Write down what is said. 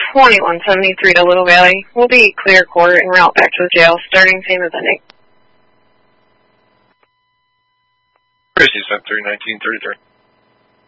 2173 to Little Valley. We'll be clear court and route back to the jail, starting same as ending. Tracy, 731933.